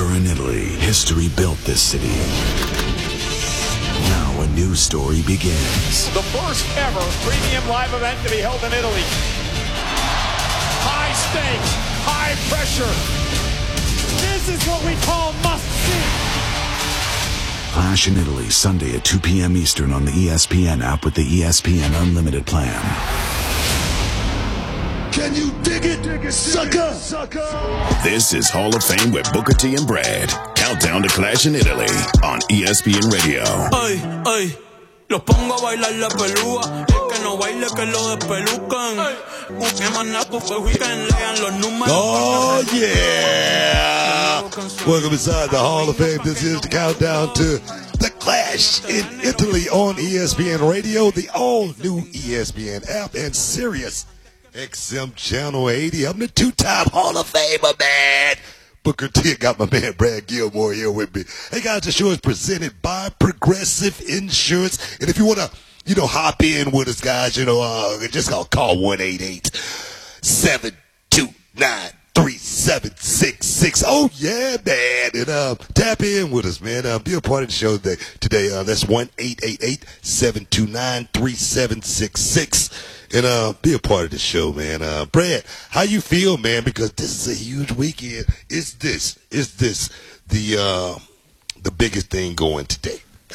Turin, Italy, history built this city. Now a new story begins. The first ever premium live event to be held in Italy. High stakes, high pressure. This is what we call must-see. Clash in Italy, Sunday at 2 p.m. Eastern on the ESPN app with the ESPN Unlimited plan. Can you dig it, sucker? This is Hall of Fame with Booker T and Brad. Countdown to Clash in Italy on ESPN Radio. Ay, ay, los pongo a bailar la pelúa. El que no baile que lo despelucan. Que manaco fue weekend, lean los números. Oh, yeah. Welcome inside the Hall of Fame. This is the countdown to the Clash in Italy on ESPN Radio, the all-new ESPN app, and Sirius XM Channel 80. I'm the two-time Hall of Famer, man. Booker T. Got my man Brad Gilmore here with me. Hey, guys, the show is presented by Progressive Insurance. And if you want to, hop in with us, guys, just call 1-888-729-3766. Oh, yeah, man. And tap in with us, man. Be a part of the show today. That's 1-888-729-3766. And be a part of the show, man. Brad, how you feel, man? Because this is a huge weekend. Is this the biggest thing going today?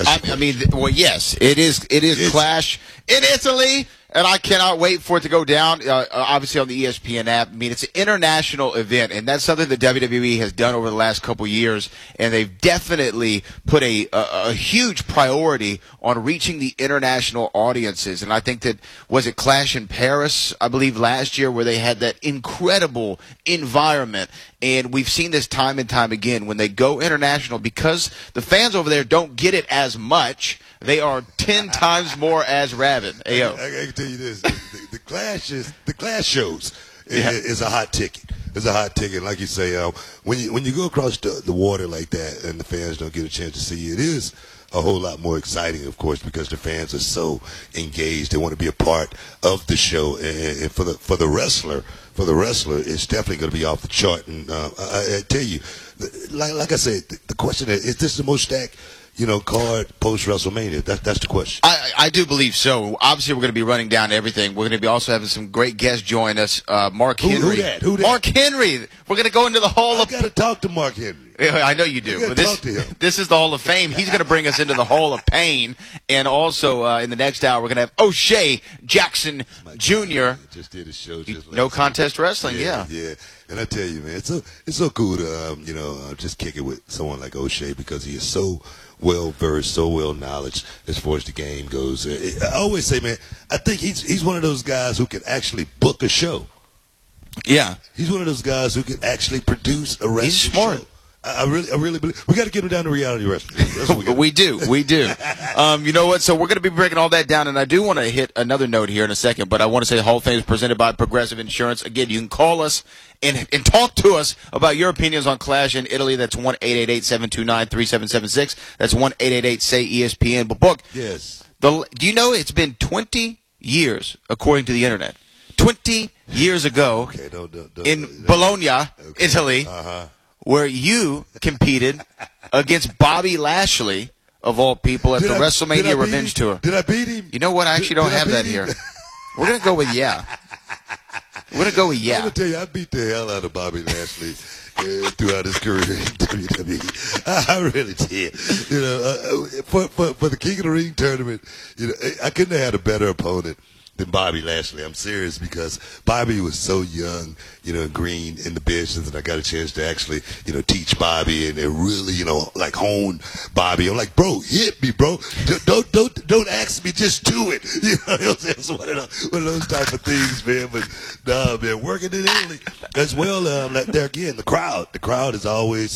Yes, it is. It is Clash in Italy, and I cannot wait for it to go down. Obviously on the ESPN app. I mean, it's an international event, and that's something the WWE has done over the last couple years, and they've definitely put a huge priority on reaching the international audiences. And I think that was it Clash in Paris, I believe, last year, where they had that incredible environment. And we've seen this time and time again when they go international, because the fans over there don't get it as much. They are 10 times more as rabid. Ayo. I can tell you this: the Clash shows is a hot ticket. It's a hot ticket, like you say. When you go across the water like that, and the fans don't get a chance to see you, it is a whole lot more exciting, of course, because the fans are so engaged. They want to be a part of the show, and for the wrestler, it's definitely going to be off the chart. And I tell you, like I said, the question is this the most stacked card post WrestleMania? That's the question. I do believe so. Obviously, we're going to be running down everything. We're going to be also having some great guests join us. Mark Henry. Who that? Mark Henry. We're going to go into the Hall of. I got to talk to Mark Henry. I know you do. But this is the Hall of Fame. He's going to bring us into the Hall of Pain. And also, in the next hour, we're going to have O'Shea Jackson Jr. Just did a show. No Contest Wrestling, yeah. And I tell you, man, it's so cool to, just kick it with someone like O'Shea, because he is so well-versed, so well-knowledge as far as the game goes. I always say, man, I think he's one of those guys who can actually book a show. Yeah. He's one of those guys who can actually produce a wrestling He's smart. show. I really believe we got to get him down to reality wrestling. That's what we do. You know what? So we're going to be breaking all that down, and I do want to hit another note here in a second, but I want to say Hall of Fame is presented by Progressive Insurance. Again, you can call us and talk to us about your opinions on Clash in Italy. That's 1-888-729-3776. That's 1-888-SAY-ESPN. But Book, yes. Do you know it's been 20 years, according to the Internet, 20 years ago in Bologna, Italy, where you competed against Bobby Lashley, of all people, at the WrestleMania Revenge Tour. Did I beat him? You know what? I actually don't have that here. We're going to go with yeah. We're going to go with yeah. I'm going to tell you, I beat the hell out of Bobby Lashley throughout his career in WWE. I really did. For the King of the Ring tournament, I couldn't have had a better opponent than Bobby Lashley. I'm serious, because Bobby was so young, green in the business, and I got a chance to actually, teach Bobby and really, hone Bobby. I'm like, bro, hit me, bro. Don't ask me, just do it. It's one of those type of things, man. But nah, man, working in Italy as well. There again, the crowd is always